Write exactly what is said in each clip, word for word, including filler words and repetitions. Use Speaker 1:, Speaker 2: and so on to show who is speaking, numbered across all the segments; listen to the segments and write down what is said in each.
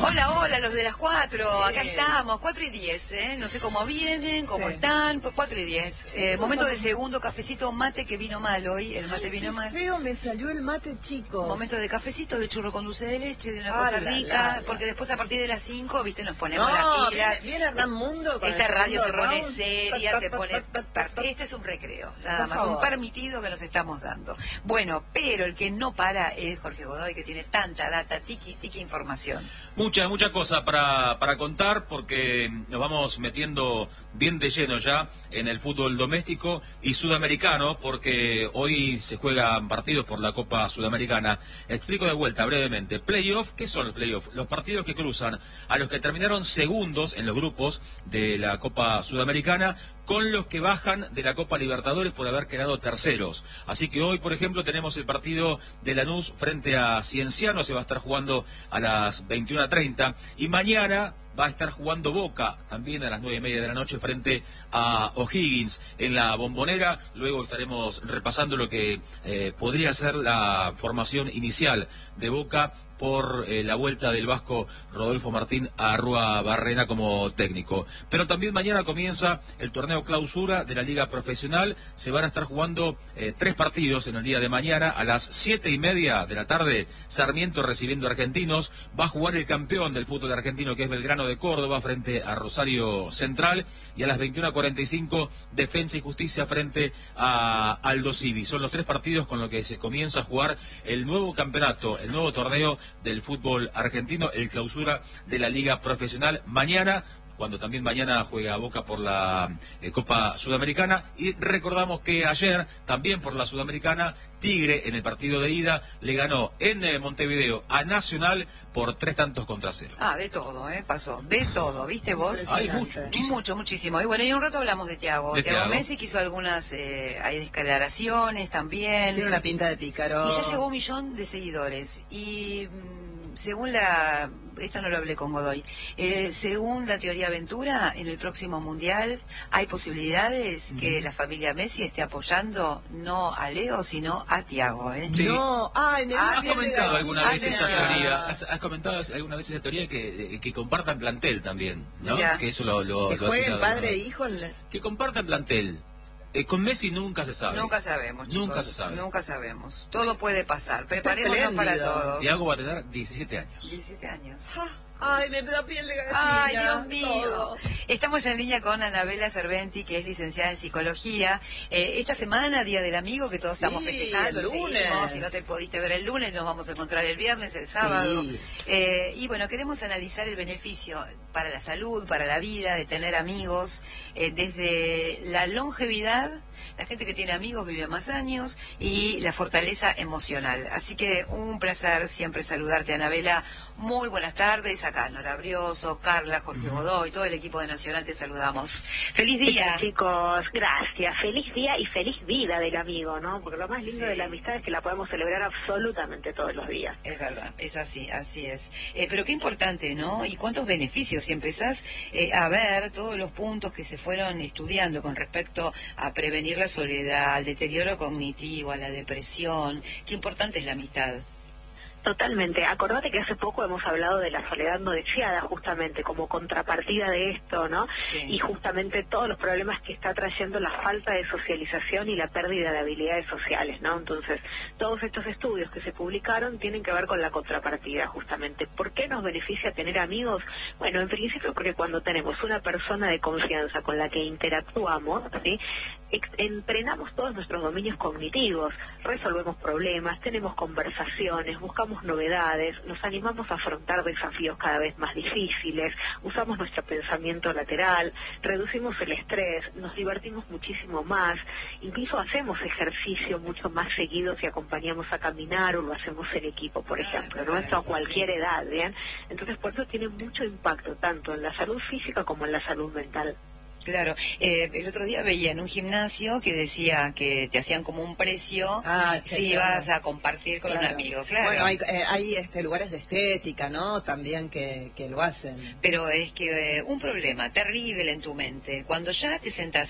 Speaker 1: Hola, hola, los de las cuatro, acá estamos, cuatro y diez, ¿eh? No sé cómo vienen, cómo sí. están, pues cuatro y diez. Eh, momento de segundo cafecito, mate que vino mal hoy, el mate
Speaker 2: Ay,
Speaker 1: vino mal.
Speaker 2: Feo me salió el mate, chicos.
Speaker 1: Momento de cafecito, de churro con dulce de leche, de una
Speaker 2: ah,
Speaker 1: cosa
Speaker 2: la,
Speaker 1: rica,
Speaker 2: la, la.
Speaker 1: porque después a partir de las cinco, viste, nos ponemos
Speaker 2: no,
Speaker 1: las pilas.
Speaker 2: Viene, viene Hernán Mundo con
Speaker 1: Esta radio se pone
Speaker 2: round.
Speaker 1: seria,
Speaker 2: ta, ta,
Speaker 1: se
Speaker 2: ta,
Speaker 1: pone...
Speaker 2: ta, ta, ta.
Speaker 1: Este es un recreo, nada
Speaker 2: Por
Speaker 1: más,
Speaker 2: favor.
Speaker 1: un permitido que nos estamos dando. Bueno, pero el que no para es Jorge Godoy, que tiene tanta data, tiki, tiki información.
Speaker 3: Mucha, mucha cosa para, para contar, porque nos vamos metiendo bien de lleno ya en el fútbol doméstico y sudamericano, porque hoy se juegan partidos por la Copa Sudamericana. Explico de vuelta brevemente. Playoff, ¿qué son los playoffs? Los partidos que cruzan a los que terminaron segundos en los grupos de la Copa Sudamericana con los que bajan de la Copa Libertadores por haber quedado terceros. Así que hoy, por ejemplo, tenemos el partido de Lanús frente a Cienciano, se va a estar jugando a las veintiuna treinta, y mañana va a estar jugando Boca, también a las nueve y media de la noche, frente a O'Higgins en la Bombonera. Luego estaremos repasando lo que eh, podría ser la formación inicial de Boca por eh, la vuelta del vasco Rodolfo Martín a Rúa Barrena como técnico. Pero también mañana comienza el torneo clausura de la Liga Profesional. Se van a estar jugando eh, tres partidos en el día de mañana. A las siete y media de la tarde, Sarmiento recibiendo a Argentinos. Va a jugar el campeón del fútbol argentino, que es Belgrano de Córdoba, frente a Rosario Central. Y a las veintiuna cuarenta y cinco, Defensa y Justicia frente a Aldo Civi. Son los tres partidos con los que se comienza a jugar el nuevo campeonato, el nuevo torneo del fútbol argentino, el clausura de la Liga Profesional. Mañana, cuando también mañana juega Boca por la eh, Copa Sudamericana. Y recordamos que ayer, también por la Sudamericana, Tigre, en el partido de ida, le ganó en eh, Montevideo a Nacional por tres tantos contra cero.
Speaker 1: Ah, de todo, ¿eh? Pasó, de todo, ¿viste vos?
Speaker 3: Hay mucho, muchísimo.
Speaker 1: Mucho, muchísimo. Y bueno, y un rato hablamos de Thiago.
Speaker 3: De
Speaker 1: Thiago
Speaker 3: Thiago.
Speaker 1: Messi, que hizo algunas eh, hay declaraciones también.
Speaker 2: Tiene una pinta de pícaro.
Speaker 1: Y ya llegó a un millón de seguidores. Y mmm, según la... Esto no lo hablé con Godoy. Eh, según la teoría Ventura, en el próximo Mundial hay posibilidades mm. que la familia Messi esté apoyando no a Leo, sino a Thiago. ¿eh?
Speaker 3: Sí.
Speaker 2: No, ay, me
Speaker 3: ¿Has comentado alguna vez esa
Speaker 1: Atención.
Speaker 3: teoría? ¿Has, has comentado alguna vez esa teoría que, que compartan plantel también, ¿no?
Speaker 1: Mirá.
Speaker 3: Que eso lo, lo,
Speaker 2: que
Speaker 3: lo ha
Speaker 2: jueguen
Speaker 3: tirado
Speaker 2: padre
Speaker 3: alguna
Speaker 2: e
Speaker 3: vez.
Speaker 2: hijo. En la...
Speaker 3: Que compartan plantel. Eh, con Messi nunca se sabe.
Speaker 1: Nunca sabemos, chicos.
Speaker 3: Nunca se sabe.
Speaker 1: Nunca sabemos. Todo puede pasar. Preparémonos para
Speaker 2: espléndido.
Speaker 1: todo.
Speaker 3: Thiago va a tener diecisiete años.
Speaker 1: diecisiete años.
Speaker 2: Ah, ay, me da piel de gallina.
Speaker 1: Ay, Dios mío.
Speaker 2: todo.
Speaker 1: Estamos en línea con Anabela Cerventi, que es licenciada en Psicología. Eh, esta semana, Día del Amigo, que todos
Speaker 2: Sí,
Speaker 1: estamos festejando.
Speaker 2: el lunes.
Speaker 1: Seguimos. Si no te pudiste ver el lunes, nos vamos a encontrar el viernes, el sábado.
Speaker 2: Sí.
Speaker 1: Eh, y bueno, queremos analizar el beneficio para la salud, para la vida, de tener amigos, eh, desde la longevidad. La gente que tiene amigos vive más años, y la fortaleza emocional. Así que un placer siempre saludarte, Anabela. Muy buenas tardes. Acá Nora Brioso, Carla, Jorge Godoy, todo el equipo de Nacional, te saludamos. ¡Feliz día!
Speaker 4: Sí, chicos, gracias. Feliz día y feliz vida del amigo, ¿no? Porque lo más lindo
Speaker 1: Sí.
Speaker 4: de la amistad es que la podemos celebrar absolutamente todos los días.
Speaker 1: Es verdad, es así, así es. Eh, pero qué importante, ¿no? Y cuántos beneficios. Si empezás eh, a ver todos los puntos que se fueron estudiando con respecto a prevenir la soledad, al deterioro cognitivo, a la depresión, qué importante es la amistad.
Speaker 4: Totalmente. Acordate que hace poco hemos hablado de la soledad no deseada, justamente como contrapartida de esto, ¿no?
Speaker 1: Sí.
Speaker 4: Y justamente todos los problemas que está trayendo la falta de socialización y la pérdida de habilidades sociales, ¿no? Entonces, todos estos estudios que se publicaron tienen que ver con la contrapartida, justamente. ¿Por qué nos beneficia tener amigos? Bueno, en principio porque cuando tenemos una persona de confianza con la que interactuamos, ¿sí?, entrenamos todos nuestros dominios cognitivos, resolvemos problemas, tenemos conversaciones, buscamos novedades, nos animamos a afrontar desafíos cada vez más difíciles, usamos nuestro pensamiento lateral, reducimos el estrés, nos divertimos muchísimo más, incluso hacemos ejercicio mucho más seguido si acompañamos a caminar o lo hacemos en equipo, por ejemplo, ¿no? Esto a cualquier edad, ¿bien? Entonces, por eso tiene mucho impacto tanto en la salud física como en la salud mental.
Speaker 1: Claro, eh, el otro día veía en un gimnasio que decía que te hacían como un precio
Speaker 2: Ah,
Speaker 1: si ibas a compartir con
Speaker 2: claro.
Speaker 1: un amigo, claro.
Speaker 2: Bueno, hay, eh, hay este, lugares de estética, ¿no? También que, que lo hacen.
Speaker 1: Pero es que eh, un problema terrible en tu mente, cuando ya te sentás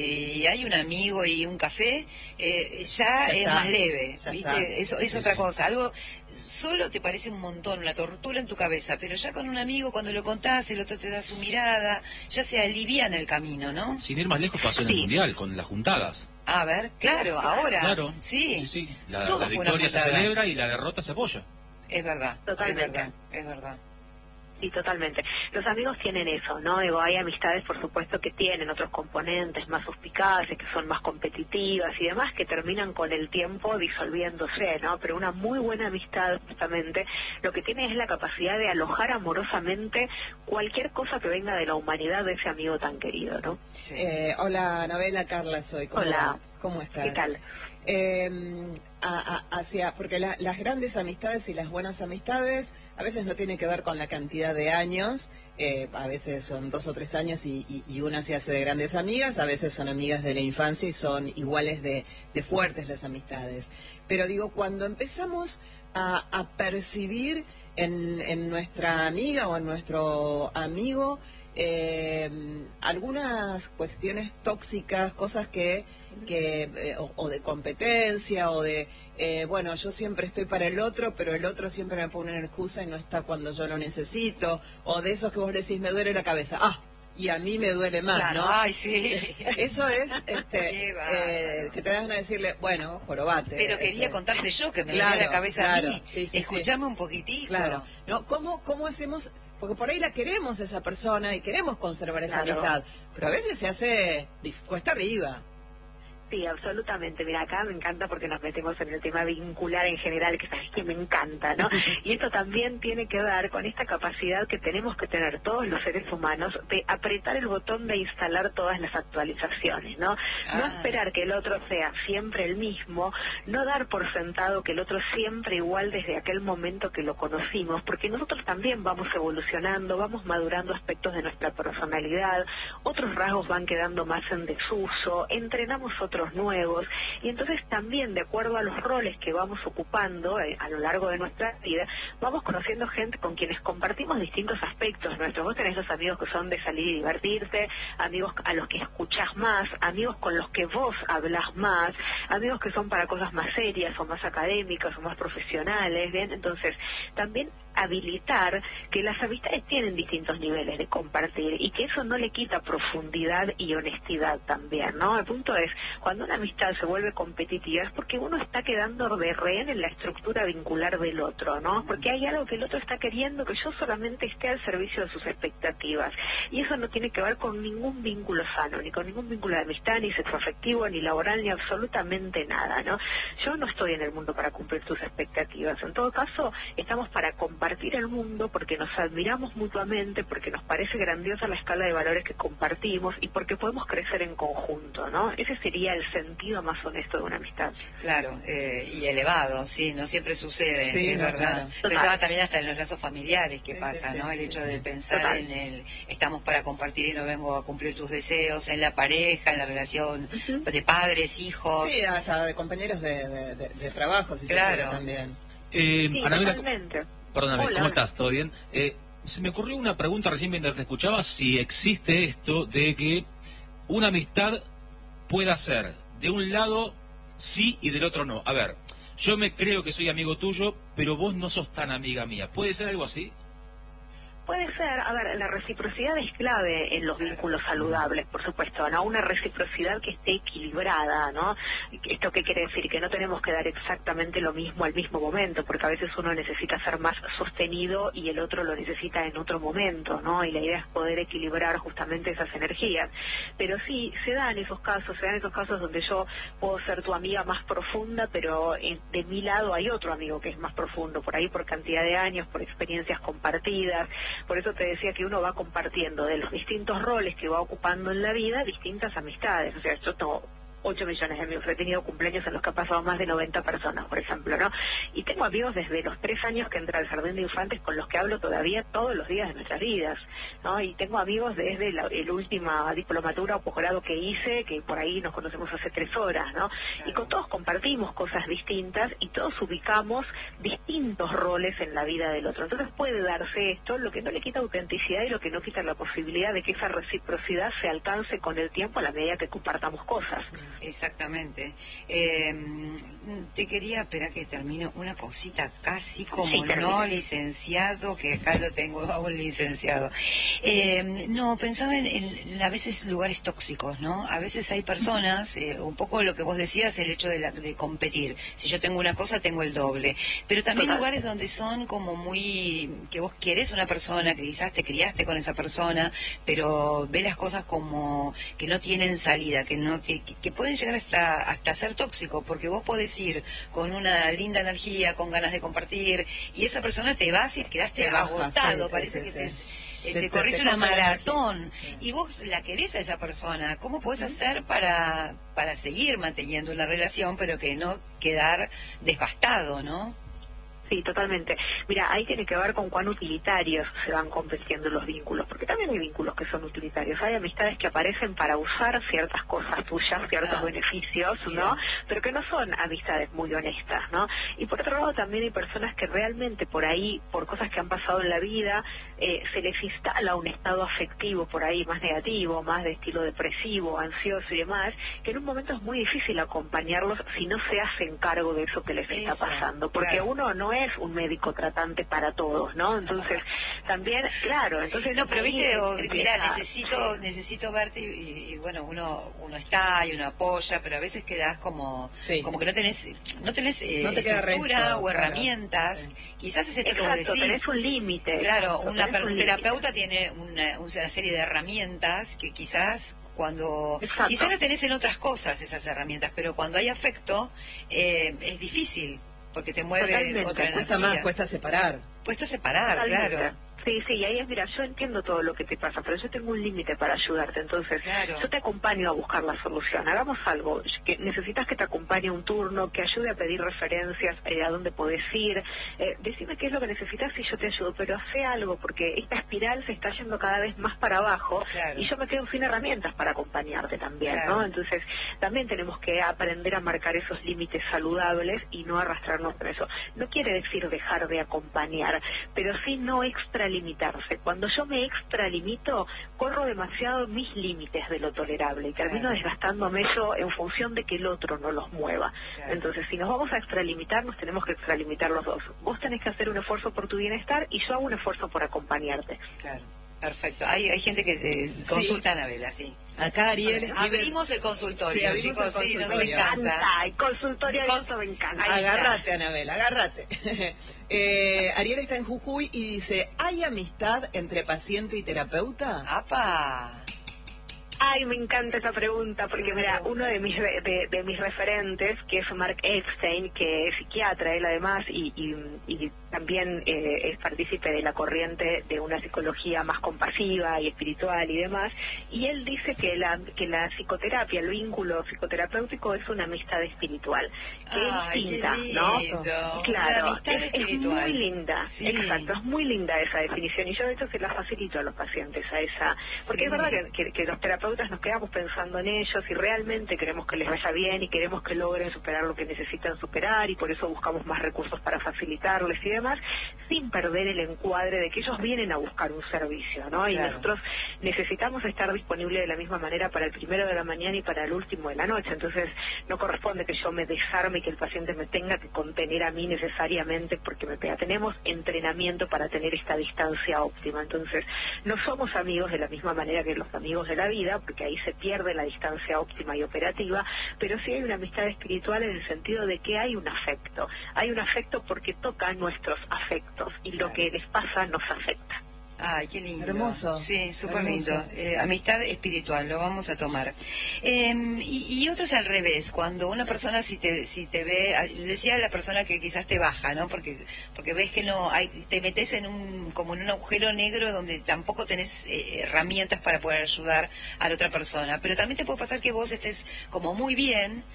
Speaker 1: y hay un amigo y un café, eh, ya,
Speaker 2: Ya
Speaker 1: es
Speaker 2: está.
Speaker 1: más leve,
Speaker 2: Ya
Speaker 1: ¿viste?
Speaker 2: está.
Speaker 1: Eso es
Speaker 3: Sí,
Speaker 1: otra
Speaker 3: sí.
Speaker 1: cosa, algo solo te parece un montón, una tortura en tu cabeza, pero ya con un amigo cuando lo contás, el otro te da su mirada, ya se aliviana el camino, ¿no?
Speaker 3: Sin ir más lejos pasó en el
Speaker 4: Sí.
Speaker 3: Mundial, con las juntadas.
Speaker 1: A ver, claro, ahora.
Speaker 3: Claro,
Speaker 1: Sí,
Speaker 3: sí, sí. La,
Speaker 1: Todo
Speaker 3: la
Speaker 1: fue una
Speaker 3: victoria se
Speaker 1: juntada.
Speaker 3: celebra y la derrota se apoya.
Speaker 1: Es verdad,
Speaker 4: Totalmente.
Speaker 1: es verdad, es verdad.
Speaker 4: Sí, totalmente. Los amigos tienen eso, ¿no? Digo, hay amistades, por supuesto, que tienen otros componentes más suspicaces, que son más competitivas y demás, que terminan con el tiempo disolviéndose, ¿no? Pero una muy buena amistad, justamente, lo que tiene es la capacidad de alojar amorosamente cualquier cosa que venga de la humanidad de ese amigo tan querido, ¿no?
Speaker 1: Sí.
Speaker 2: Eh, hola, Anabela, Carla soy. ¿Cómo
Speaker 4: Hola.
Speaker 2: va? ¿Cómo estás?
Speaker 4: ¿Qué tal?
Speaker 2: Eh, a- a- hacia, porque la- las grandes amistades y las buenas amistades a veces no tiene que ver con la cantidad de años, eh, a veces son dos o tres años y, y- y una se hace de grandes amigas, a veces son amigas de la infancia y son iguales de, de fuertes las amistades. Pero digo, cuando empezamos a, a percibir en, en nuestra amiga o en nuestro amigo eh, algunas cuestiones tóxicas, cosas que, que eh, o, o de competencia o de, eh, bueno, yo siempre estoy para el otro, pero el otro siempre me pone en excusa y no está cuando yo lo necesito, o de esos que vos decís, me duele la cabeza, ah, y a mí me duele más,
Speaker 4: Claro.
Speaker 2: ¿no?
Speaker 1: Ay, sí.
Speaker 2: Eso es, este,
Speaker 1: Qué bárbaro.
Speaker 2: eh, que te dan a decirle, bueno, jorobate.
Speaker 1: Pero quería
Speaker 2: este,
Speaker 1: contarte yo que me
Speaker 2: Claro,
Speaker 1: dolía la cabeza
Speaker 2: claro,
Speaker 1: a mí.
Speaker 2: sí, sí, sí.
Speaker 1: Escuchame un poquitito.
Speaker 2: Claro, ¿no? ¿Cómo, cómo hacemos? Porque por ahí la queremos esa persona y queremos conservar esa
Speaker 4: Claro.
Speaker 2: amistad, pero a veces se hace dif- cuesta arriba.
Speaker 4: Sí, absolutamente. Mira, acá me encanta porque nos metemos en el tema vincular en general, que sabes que me encanta, ¿no? Y esto también tiene que ver con esta capacidad que tenemos que tener todos los seres humanos de apretar el botón de instalar todas las actualizaciones, ¿no? No
Speaker 1: Ah.
Speaker 4: esperar que el otro sea siempre el mismo, no dar por sentado que el otro es siempre igual desde aquel momento que lo conocimos, porque nosotros también vamos evolucionando, vamos madurando aspectos de nuestra personalidad, otros rasgos van quedando más en desuso, entrenamos otros nuevos, y entonces también de acuerdo a los roles que vamos ocupando eh, a lo largo de nuestra vida, vamos conociendo gente con quienes compartimos distintos aspectos nuestros. Vos tenés los amigos que son de salir y divertirte, amigos a los que escuchás más, amigos con los que vos hablás más, amigos que son para cosas más serias o más académicas o más profesionales, ¿bien? Entonces, también habilitar que las amistades tienen distintos niveles de compartir y que eso no le quita profundidad y honestidad también, ¿no? El punto es, cuando una amistad se vuelve competitiva es porque uno está quedando de rehén en la estructura vincular del otro, ¿no? Porque hay algo que el otro está queriendo que yo solamente esté al servicio de sus expectativas, y eso no tiene que ver con ningún vínculo sano, ni con ningún vínculo de amistad, ni sexoafectivo, ni laboral, ni absolutamente nada, ¿no? Yo no estoy en el mundo para cumplir tus expectativas, en todo caso estamos para compartir el mundo porque nos admiramos mutuamente, porque nos parece grandiosa la escala de valores que compartimos y porque podemos crecer en conjunto, ¿no? Ese sería el sentido más honesto de una amistad.
Speaker 1: Claro, eh, y elevado, sí, no siempre sucede,
Speaker 2: Sí,
Speaker 1: es
Speaker 2: no,
Speaker 1: verdad.
Speaker 2: claro.
Speaker 1: Pensaba también hasta en los lazos familiares que
Speaker 2: Sí,
Speaker 1: pasa,
Speaker 2: sí,
Speaker 1: ¿no?
Speaker 2: sí,
Speaker 1: El
Speaker 2: sí,
Speaker 1: hecho
Speaker 2: sí.
Speaker 1: de pensar
Speaker 4: Total.
Speaker 1: en el estamos para compartir y no vengo a cumplir tus deseos, en la pareja, en la relación
Speaker 4: Ujú.
Speaker 1: de padres, hijos.
Speaker 2: Sí, hasta de compañeros de, de, de- de trabajo, si
Speaker 1: Claro.
Speaker 2: se quiere también.
Speaker 3: Eh,
Speaker 4: Sí,
Speaker 3: Anabela,
Speaker 4: totalmente.
Speaker 3: perdóname,
Speaker 4: Hola.
Speaker 3: ¿cómo estás? ¿Todo bien? Eh, se me ocurrió una pregunta recién mientras te escuchaba, si existe esto de que una amistad pueda ser de un lado sí y del otro no. A ver, yo me creo que soy amigo tuyo, pero vos no sos tan amiga mía. ¿Puede ser algo así?
Speaker 4: Puede ser, a ver, la reciprocidad es clave en los vínculos saludables, por supuesto, ¿no? Una reciprocidad que esté equilibrada, ¿no? ¿Esto qué quiere decir? Que no tenemos que dar exactamente lo mismo al mismo momento, porque a veces uno necesita ser más sostenido y el otro lo necesita en otro momento, ¿no? Y la idea es poder equilibrar justamente esas energías. Pero sí, se dan esos casos, se dan esos casos donde yo puedo ser tu amiga más profunda, pero en- de mi lado hay otro amigo que es más profundo, por ahí por cantidad de años, por experiencias compartidas. Por eso te decía que uno va compartiendo de los distintos roles que va ocupando en la vida distintas amistades. O sea, yo tengo ocho millones de amigos, he tenido cumpleaños en los que ha pasado más de noventa personas, por ejemplo, ¿no? Y tengo amigos desde los tres años que entré al jardín de infantes con los que hablo todavía todos los días de nuestras vidas, ¿no? Y tengo amigos desde la el última diplomatura o posgrado que hice, que por ahí nos conocemos hace tres horas, ¿no? Y con todos compartimos cosas distintas y todos ubicamos distintos roles en la vida del otro. Entonces puede darse esto, lo que no le quita autenticidad y lo que no quita la posibilidad de que esa reciprocidad se alcance con el tiempo a la medida que compartamos cosas.
Speaker 1: Exactamente. Eh, te quería, esperar que termino una cosita, casi como
Speaker 4: Sí,
Speaker 1: no
Speaker 4: termina.
Speaker 1: licenciado, que acá lo tengo a un licenciado. Eh, no, pensaba en, en a veces lugares tóxicos, ¿no? A veces hay personas, eh, un poco lo que vos decías, el hecho de, la, de competir. Si yo tengo una cosa, tengo el doble. Pero también
Speaker 4: Total.
Speaker 1: lugares donde son como muy, que vos querés una persona, que quizás te criaste con esa persona, pero ve las cosas como que no tienen salida, que no que, que pueden llegar hasta hasta ser tóxico, porque vos podés ir con una linda energía, con ganas de compartir, y esa persona te vas y quedaste
Speaker 2: Te baja,
Speaker 1: agotado,
Speaker 2: sí,
Speaker 1: parece
Speaker 2: sí,
Speaker 1: que
Speaker 2: sí.
Speaker 1: te, eh,
Speaker 2: Te-
Speaker 1: te
Speaker 2: te-
Speaker 1: corriste
Speaker 2: te
Speaker 1: una
Speaker 2: come la
Speaker 1: maratón,
Speaker 2: energía.
Speaker 1: y vos la querés a esa persona. ¿Cómo podés hacer para, para seguir manteniendo una relación, pero que no quedar devastado, ¿no?
Speaker 4: Sí, totalmente. Mira, ahí tiene que ver con cuán utilitarios se van convirtiendo los vínculos, porque también hay vínculos que son utilitarios. Hay amistades que aparecen para usar ciertas cosas tuyas, ciertos
Speaker 1: Ah,
Speaker 4: beneficios,
Speaker 1: mira.
Speaker 4: ¿no? Pero que no son amistades muy honestas, ¿no? Y por otro lado también hay personas que realmente por ahí, por cosas que han pasado en la vida, eh, se les instala un estado afectivo por ahí más negativo, más de estilo depresivo, ansioso y demás, que en un momento es muy difícil acompañarlos si no se hacen cargo de eso que les está
Speaker 1: Eso,
Speaker 4: pasando, porque
Speaker 1: claro.
Speaker 4: uno no es un médico tratante para todos, ¿no? Entonces, también, claro, entonces...
Speaker 1: No, pero
Speaker 4: ahí
Speaker 1: viste, o,
Speaker 4: empieza-
Speaker 1: mira, necesito
Speaker 4: sí.
Speaker 1: necesito verte y, y, bueno, uno uno está y uno apoya, pero a veces quedás como
Speaker 2: Sí.
Speaker 1: como que no tenés no tenés eh,
Speaker 2: No te queda
Speaker 1: estructura
Speaker 2: resto,
Speaker 1: o
Speaker 2: claro.
Speaker 1: herramientas. Quizás es esto que vos
Speaker 4: Exacto,
Speaker 1: decís.
Speaker 4: tenés un límite.
Speaker 1: Claro,
Speaker 4: exacto,
Speaker 1: una
Speaker 4: tenés
Speaker 1: per-
Speaker 4: un
Speaker 1: terapeuta tiene una, una serie de herramientas que quizás cuando
Speaker 4: Exacto.
Speaker 1: quizás la tenés en otras cosas esas herramientas, pero cuando hay afecto eh, es difícil porque te mueve
Speaker 4: Totalmente.
Speaker 1: otra
Speaker 2: Cuesta
Speaker 1: energía.
Speaker 2: más, cuesta separar.
Speaker 1: Cuesta separar,
Speaker 4: Totalmente.
Speaker 1: claro.
Speaker 4: Sí, sí, y ahí es, mira, yo entiendo todo lo que te pasa, pero yo tengo un límite para ayudarte, entonces
Speaker 1: Claro.
Speaker 4: yo te acompaño a buscar la solución. Hagamos algo, que necesitas que te acompañe un turno, que ayude a pedir referencias, eh, a dónde podés ir, eh, decime qué es lo que necesitas y yo te ayudo, pero hace algo, porque esta espiral se está yendo cada vez más para abajo
Speaker 1: Claro.
Speaker 4: y yo me quedo sin herramientas para acompañarte también,
Speaker 1: Claro.
Speaker 4: ¿no? Entonces también tenemos que aprender a marcar esos límites saludables y no arrastrarnos con eso. No quiere decir dejar de acompañar, pero sí no extralimitarse. Cuando yo me extralimito, corro demasiado mis límites de lo tolerable y termino
Speaker 1: Claro.
Speaker 4: desgastándome yo en función de que el otro no los mueva.
Speaker 1: Claro.
Speaker 4: Entonces, si nos vamos a extralimitar, nos tenemos que extralimitar los dos. Vos tenés que hacer un esfuerzo por tu bienestar y yo hago un esfuerzo por acompañarte.
Speaker 1: Claro, perfecto. Hay, hay gente que te consulta a Anabela, sí.
Speaker 2: Acá Ariel escribe...
Speaker 1: Abrimos el consultorio,
Speaker 2: Sí, abrimos
Speaker 1: chicos,
Speaker 2: el
Speaker 1: sí, nos
Speaker 2: consultorio.
Speaker 1: encanta.
Speaker 4: Y consultorio de
Speaker 1: Cons-
Speaker 4: eso me encanta.
Speaker 1: Ahí está.
Speaker 2: Agárrate, Anabel, agárrate. eh, Ariel está en Jujuy y dice, ¿hay amistad entre paciente y terapeuta?
Speaker 1: ¡Apa!
Speaker 4: Ay, me encanta esa pregunta, porque mira, uno de mis re- de, de mis referentes, que es Mark Epstein, que es psiquiatra, él además, y, y, y también eh, es partícipe de la corriente de una psicología más compasiva y espiritual y demás, y él dice que la, que la psicoterapia, el vínculo psicoterapéutico es una amistad espiritual, que
Speaker 1: Ay,
Speaker 4: es distinta,
Speaker 1: qué
Speaker 4: ¿no?
Speaker 1: lindo.
Speaker 4: Claro,
Speaker 1: Una amistad
Speaker 4: es, es
Speaker 1: espiritual.
Speaker 4: muy linda,
Speaker 1: Sí.
Speaker 4: exacto, es muy linda esa definición, y yo de hecho se la facilito a los pacientes a esa, porque
Speaker 1: Sí.
Speaker 4: es verdad que, que, que los terapeutas nos quedamos pensando en ellos y realmente queremos que les vaya bien y queremos que logren superar lo que necesitan superar y por eso buscamos más recursos para facilitarles y demás, sin perder el encuadre de que ellos vienen a buscar un servicio, ¿no? Y
Speaker 1: Claro.
Speaker 4: nosotros necesitamos estar disponibles de la misma manera para el primero de la mañana y para el último de la noche, entonces no corresponde que yo me desarme y que el paciente me tenga que contener a mí necesariamente porque me pega. Tenemos entrenamiento para tener esta distancia óptima, entonces no somos amigos de la misma manera que los amigos de la vida, porque ahí se pierde la distancia óptima y operativa, pero sí hay una amistad espiritual en el sentido de que hay un afecto, hay un afecto porque toca nuestros afectos y
Speaker 1: Claro.
Speaker 4: lo que les pasa nos afecta.
Speaker 1: Ay, qué lindo.
Speaker 2: Hermoso.
Speaker 1: Sí, súper
Speaker 2: Hermoso.
Speaker 1: lindo. Eh, amistad espiritual, lo vamos a tomar. Eh, y, y otros al revés, cuando una persona si te si te ve, a- decía la persona que quizás te baja, ¿no? Porque porque ves que no hay, te metes en un como en un agujero negro donde tampoco tenés eh, herramientas para poder ayudar a la otra persona. Pero también te puede pasar que vos estés como muy bien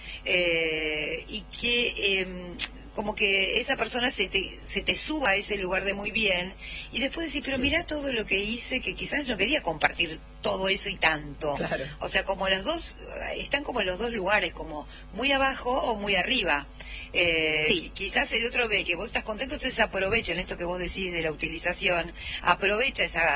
Speaker 1: eh, y que eh, como que esa persona se te, se te suba a ese lugar de muy bien y después decís, pero mirá todo lo que hice, que quizás no quería compartir todo eso y tanto.
Speaker 2: Claro.
Speaker 1: O sea, como los dos, están como en los dos lugares, como muy abajo o muy arriba. Eh,
Speaker 4: Sí.
Speaker 1: qui- Quizás el otro ve que vos estás contento, entonces aprovecha en esto que vos decís de la utilización, aprovecha esa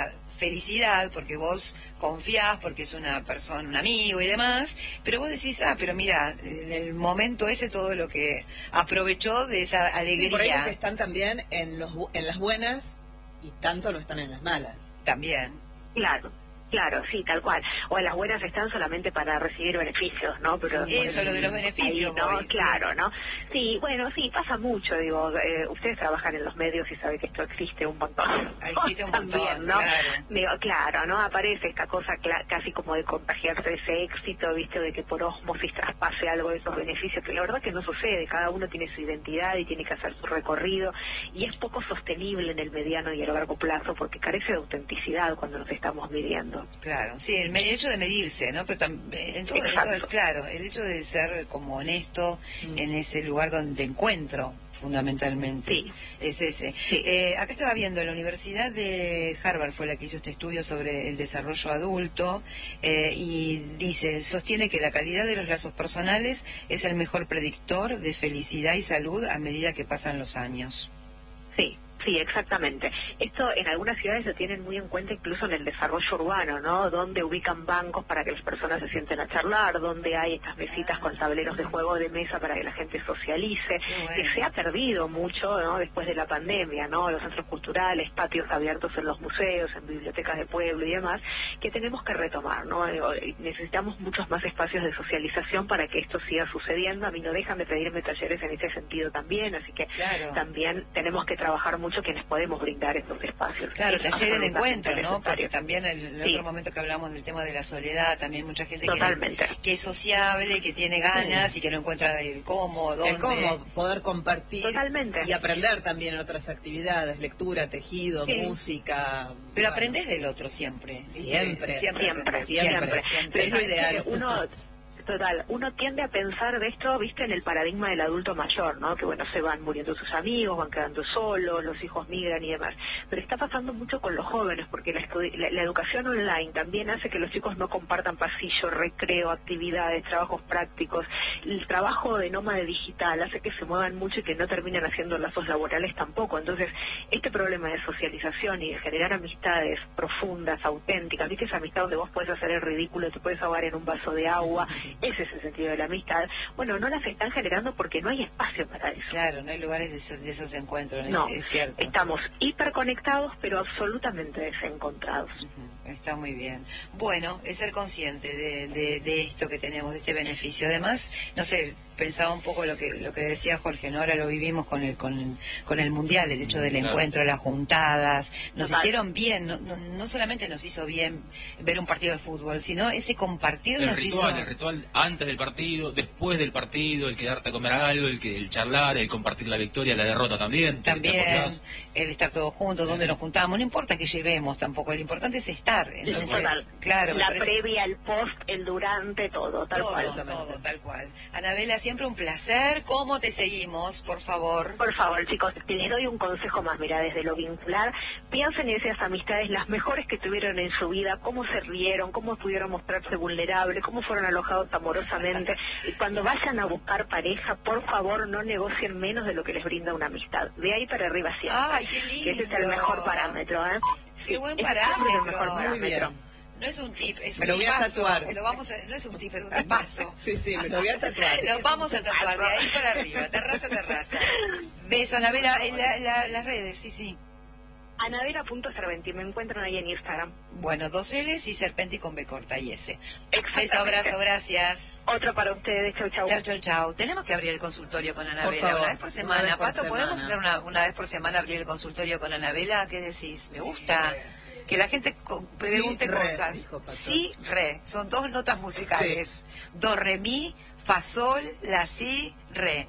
Speaker 1: felicidad, porque vos confiás, porque es una persona, un amigo y demás, pero vos decís, ah, pero mira, en el momento ese todo lo que aprovechó de esa alegría.
Speaker 2: Sí, por ahí es que están también en, los, en las buenas y tanto lo están en las malas.
Speaker 1: También.
Speaker 4: Claro. Claro, sí, tal cual. O en las buenas están solamente para recibir beneficios, ¿no? Pero
Speaker 1: eso, lo de los beneficios.
Speaker 4: Ahí, ¿no?
Speaker 1: Voy,
Speaker 4: claro,
Speaker 1: sí.
Speaker 4: ¿no? Sí, bueno, sí, pasa mucho, digo, eh, ustedes trabajan en los medios y saben que esto existe un montón.
Speaker 1: Existe un montón,
Speaker 4: también, ¿no?
Speaker 1: claro.
Speaker 4: Digo, claro, ¿no? Aparece esta cosa casi como de contagiarse de ese éxito, ¿viste? De que por ósmosis traspase algo de esos beneficios, que la verdad que no sucede, cada uno tiene su identidad y tiene que hacer su recorrido, y es poco sostenible en el mediano y el largo plazo porque carece de autenticidad cuando nos estamos midiendo.
Speaker 1: Claro, sí, el, el hecho de medirse, ¿no? Pero también, en todo, en todo, claro, el hecho de ser como honesto mm. en ese lugar donde encuentro, fundamentalmente,
Speaker 4: sí.
Speaker 1: es ese.
Speaker 4: Sí.
Speaker 1: Eh, acá estaba viendo, la Universidad de Harvard fue la que hizo este estudio sobre el desarrollo adulto eh, y dice, sostiene que la calidad de los lazos personales es el mejor predictor de felicidad y salud a medida que pasan los años.
Speaker 4: Sí. Sí, exactamente. Esto en algunas ciudades lo tienen muy en cuenta incluso en el desarrollo urbano, ¿no? Donde ubican bancos para que las personas se sienten a charlar, donde hay estas mesitas con tableros de juego de mesa para que la gente socialice,
Speaker 1: bueno.
Speaker 4: que se ha perdido mucho, ¿no? Después de la pandemia, ¿no? Los centros culturales, patios abiertos en los museos, en bibliotecas de pueblo y demás, que tenemos que retomar, ¿no? Necesitamos muchos más espacios de socialización para que esto siga sucediendo. A mí no dejan de pedirme talleres en ese sentido también, así que
Speaker 1: claro.
Speaker 4: también tenemos que trabajar mucho quienes podemos brindar estos espacios.
Speaker 1: Claro, taller de encuentro, ¿no? Porque
Speaker 4: necesario.
Speaker 1: también el, el
Speaker 4: Sí.
Speaker 1: otro momento que hablamos del tema de la soledad, también mucha gente
Speaker 4: Totalmente.
Speaker 1: que, que es sociable, que tiene ganas
Speaker 2: Sí.
Speaker 1: y que no encuentra el cómo, dónde.
Speaker 2: El cómo, poder compartir
Speaker 4: Totalmente.
Speaker 2: y aprender también en otras actividades, lectura, tejido,
Speaker 4: Sí.
Speaker 2: música.
Speaker 1: Pero
Speaker 2: bueno.
Speaker 1: aprendés del otro siempre.
Speaker 2: Siempre,
Speaker 1: siempre,
Speaker 4: Siempre,
Speaker 2: siempre,
Speaker 1: siempre.
Speaker 2: es lo ideal.
Speaker 4: Uno, total, uno tiende a pensar de esto, viste, en el paradigma del adulto mayor, ¿no? Que bueno, se van muriendo sus amigos, van quedando solos, los hijos migran y demás. Pero está pasando mucho con los jóvenes, porque la, la, la educación online también hace que los chicos no compartan pasillo, recreo, actividades, trabajos prácticos. El trabajo de nómade digital hace que se muevan mucho y que no terminan haciendo lazos laborales tampoco. Entonces, este problema de socialización y de generar amistades profundas, auténticas, viste, esa amistad donde vos podés hacer el ridículo, te puedes ahogar en un vaso de agua, ese es el sentido de la amistad. Bueno, no las están generando porque no hay espacio para eso.
Speaker 1: Claro, no hay lugares de esos, de esos encuentros,
Speaker 4: No,
Speaker 1: es, es cierto.
Speaker 4: Estamos hiperconectados, pero absolutamente desencontrados.
Speaker 1: Uh-huh, está muy bien. Bueno, es ser consciente de, de, de esto que tenemos, de este beneficio. Además, no sé, pensaba un poco lo que lo que decía Jorge, ¿no? Ahora lo vivimos con el con el, con el mundial, el hecho del
Speaker 3: claro.
Speaker 1: encuentro, las juntadas, nos
Speaker 4: Total.
Speaker 1: hicieron bien, no, no, no solamente nos hizo bien ver un partido de fútbol, sino ese compartir
Speaker 3: El
Speaker 1: nos
Speaker 3: ritual,
Speaker 1: hizo...
Speaker 3: el ritual antes del partido, después del partido, el quedarte a comer algo, el que el charlar, el compartir la victoria, la derrota también.
Speaker 1: También el estar todos juntos,
Speaker 3: Sí,
Speaker 1: donde
Speaker 3: sí.
Speaker 1: nos juntamos, no importa que llevemos tampoco, lo importante es estar. Entonces,
Speaker 4: Total.
Speaker 1: claro, me
Speaker 4: La
Speaker 1: parece-
Speaker 4: previa, el post, el durante, todo, tal
Speaker 1: todo,
Speaker 4: cual.
Speaker 1: todo, tal cual. Anabela, siempre un placer. ¿Cómo te seguimos, por favor?
Speaker 4: Por favor, chicos, les doy un consejo más, mira, desde lo vincular, piensen en esas amistades, las mejores que tuvieron en su vida, cómo se rieron, cómo pudieron mostrarse vulnerables, cómo fueron alojados amorosamente, y cuando vayan a buscar pareja, por favor, no negocien menos de lo que les brinda una amistad, de ahí para arriba siempre.
Speaker 1: Ay, qué lindo.
Speaker 4: Que ese es el mejor parámetro, ¿eh?
Speaker 1: Qué buen
Speaker 4: Ese es
Speaker 1: parámetro.
Speaker 4: el mejor
Speaker 2: Muy bien.
Speaker 4: parámetro.
Speaker 1: No es un tip, es un
Speaker 2: Me lo voy a
Speaker 1: tipazo.
Speaker 2: tatuar.
Speaker 1: Lo vamos a, no es un tip, es un tipazo.
Speaker 2: Sí, sí, me lo voy a tatuar.
Speaker 1: Lo vamos a tatuar de ahí para arriba, terraza, terraza. Beso, Anabela, en la, la, las redes, sí, sí.
Speaker 4: Anabela punto Serventi, me encuentran ahí en Instagram.
Speaker 1: Bueno, dos L's y Serpenti con B corta y S.
Speaker 4: Exactamente.
Speaker 1: Beso, abrazo, gracias.
Speaker 4: Otro para ustedes, chau, chau.
Speaker 1: Chau, chau, chau. Tenemos que abrir el consultorio con Anabela
Speaker 2: favor,
Speaker 1: una vez por
Speaker 2: una
Speaker 1: semana.
Speaker 2: vez por
Speaker 1: Pato, ¿podemos
Speaker 2: semana.
Speaker 1: hacer una, una vez por semana abrir el consultorio con Anabela? ¿Qué decís? Me gusta. Que la gente co- pregunte
Speaker 2: Sí, re,
Speaker 1: cosas.
Speaker 2: dijo Pato.
Speaker 1: Sí, re. Son dos notas musicales. Do, re, mi, fa, sol, la, si, re.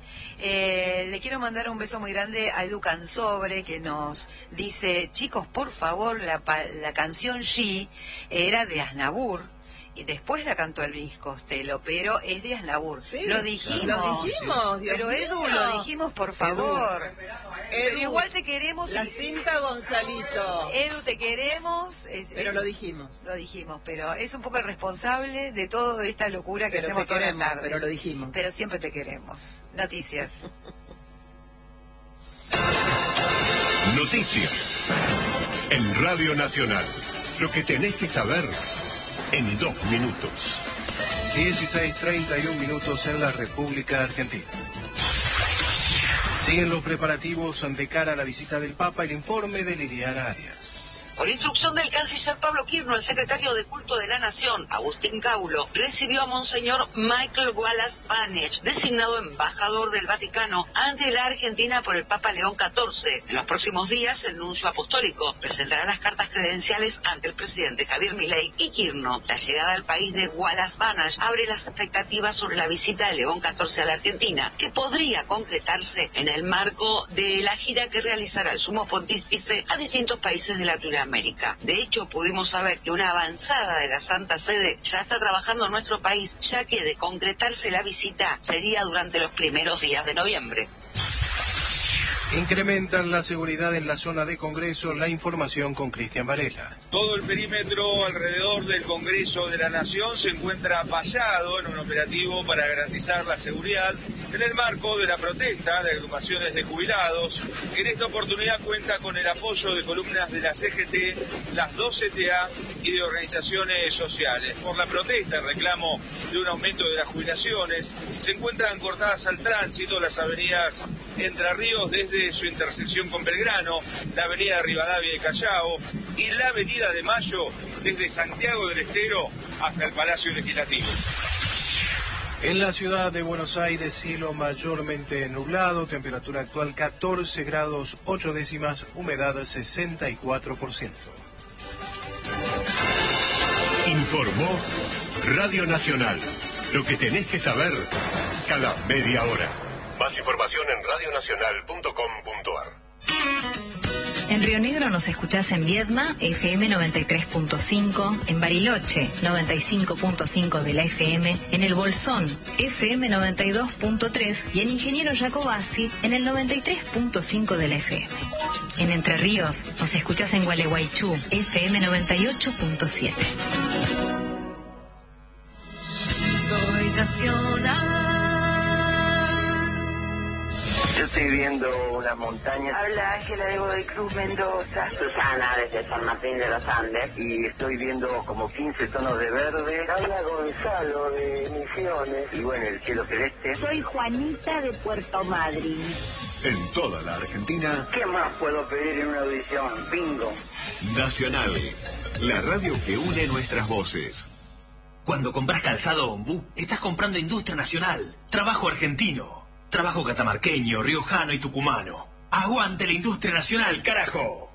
Speaker 1: Eh, le quiero mandar un beso muy grande a Edu Cansobre, que nos dice, chicos, por favor, la, pa- la canción She era de Aznavour. Y después la cantó Elvis Costello, pero es de Aznavour.
Speaker 2: Sí,
Speaker 1: lo dijimos.
Speaker 2: lo dijimos, Dios
Speaker 1: Pero Edu,
Speaker 2: mío.
Speaker 1: lo dijimos, por favor. Pero
Speaker 2: Edu,
Speaker 1: igual te queremos.
Speaker 2: La
Speaker 1: y-
Speaker 2: cinta Gonzalito.
Speaker 1: Edu, te queremos. Es-
Speaker 2: Pero
Speaker 1: es-
Speaker 2: lo dijimos.
Speaker 1: Lo dijimos, pero es un poco el responsable de toda esta locura que
Speaker 2: Pero
Speaker 1: hacemos
Speaker 2: te
Speaker 1: todas las
Speaker 2: queremos,
Speaker 1: tardes.
Speaker 2: pero lo dijimos.
Speaker 1: Pero siempre te queremos. Noticias.
Speaker 5: Noticias en Radio Nacional. Lo que tenés que saber en dos minutos.
Speaker 6: dieciséis treinta y un minutos en la República Argentina. Siguen los preparativos de cara a la visita del Papa. El informe de Liliana Arias.
Speaker 7: Por instrucción del canciller Pablo Quirno, el secretario de Culto de la Nación, Agustín Caulo, recibió a Monseñor Michael Wallace Banech, designado embajador del Vaticano ante la Argentina por el Papa León catorce. En los próximos días, el nuncio apostólico presentará las cartas credenciales ante el presidente Javier Milei y Quirno. La llegada al país de Wallace Banech abre las expectativas sobre la visita de León catorce a la Argentina, que podría concretarse en el marco de la gira que realizará el sumo pontífice a distintos países de Latinoamérica. América. De hecho, pudimos saber que una avanzada de la Santa Sede ya está trabajando en nuestro país, ya que de concretarse la visita sería durante los primeros días de noviembre.
Speaker 6: Incrementan la seguridad en la zona de Congreso. La información con Cristian Varela.
Speaker 8: Todo el perímetro alrededor del Congreso de la Nación se encuentra vallado en un operativo para garantizar la seguridad en el marco de la protesta de agrupaciones de jubilados, que en esta oportunidad cuenta con el apoyo de columnas de la C G T, las dos C T A y de organizaciones sociales. Por la protesta, el reclamo de un aumento de las jubilaciones, se encuentran cortadas al tránsito las avenidas Entre Ríos desde su intersección con Belgrano, la avenida Rivadavia de Callao y la avenida de Mayo desde Santiago del Estero hasta el Palacio Legislativo.
Speaker 6: En la ciudad de Buenos Aires, cielo mayormente nublado, temperatura actual catorce grados ocho décimas, humedad sesenta y cuatro por ciento.
Speaker 5: Informó Radio Nacional. Lo que tenés que saber cada media hora. Más información en radionacional punto com punto ar.
Speaker 9: En Río Negro nos escuchás en Viedma, F M noventa y tres punto cinco, en Bariloche, noventa y cinco punto cinco de la F M, en El Bolsón, F M noventa y dos punto tres y en Ingeniero Jacobasi, en el noventa y tres punto cinco de la F M. En Entre Ríos nos escuchás en Gualeguaychú, F M noventa y ocho punto siete.
Speaker 10: Soy nacional.
Speaker 11: Yo estoy viendo unas montañas.
Speaker 12: Habla Ángela de Godoy Cruz, Mendoza.
Speaker 11: Susana, desde San Martín de los Andes. Y estoy viendo como quince tonos de verde. Habla Gonzalo de Misiones. Y bueno, el cielo celeste.
Speaker 12: Soy Juanita de Puerto Madryn.
Speaker 5: En toda la Argentina.
Speaker 11: ¿Qué más puedo pedir en una audición? Bingo.
Speaker 5: Nacional, la radio que une nuestras voces.
Speaker 13: Cuando compras calzado Ombú, estás comprando industria nacional, trabajo argentino. Trabajo catamarqueño, riojano y tucumano. ¡Aguante la industria nacional, carajo!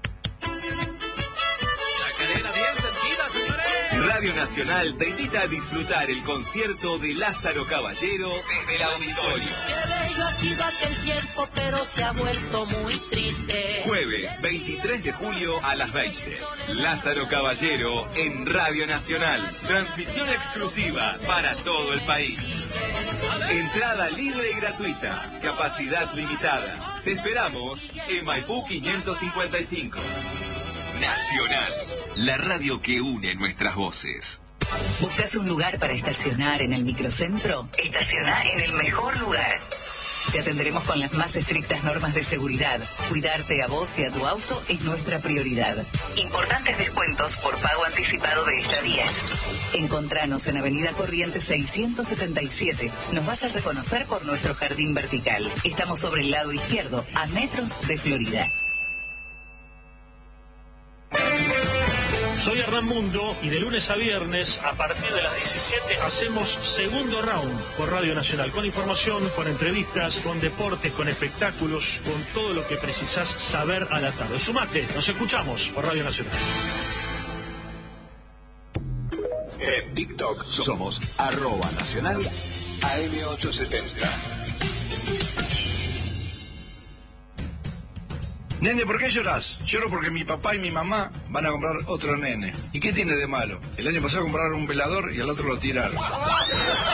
Speaker 3: La cadena bien sentida, señores.
Speaker 14: Radio Nacional te invita a disfrutar el concierto de Lázaro Caballero desde el auditorio.
Speaker 10: Qué bello ha sido aquel tiempo, pero se ha vuelto muy triste.
Speaker 14: Jueves veintitrés de julio a las veinte. Lázaro Caballero en Radio Nacional. Transmisión exclusiva para todo el país. Entrada libre y gratuita. Capacidad limitada. Te esperamos en Maipú quinientos cincuenta y cinco. Nacional, la radio que une nuestras voces.
Speaker 15: ¿Buscas un lugar para estacionar en el microcentro? Estaciona en el mejor lugar. Te atenderemos con las más estrictas normas de seguridad. Cuidarte a vos y a tu auto es nuestra prioridad. Importantes descuentos por pago anticipado de estadías. Encontranos en Avenida Corrientes seiscientos setenta y siete. Nos vas a reconocer por nuestro jardín vertical. Estamos sobre el lado izquierdo, a metros de Florida.
Speaker 16: Soy Hernán Mundo y de lunes a viernes a partir de las diecisiete hacemos Segundo Round por Radio Nacional, con información, con entrevistas, con deportes, con espectáculos, con todo lo que precisás saber a la tarde. Sumate, nos escuchamos por Radio Nacional.
Speaker 5: En TikTok somos arroba nacional A M ochocientos setenta.
Speaker 17: Nene, ¿por qué llorás? Lloro porque mi papá y mi mamá van a comprar otro nene. ¿Y qué tiene de malo? El año pasado compraron un velador y al otro lo tiraron.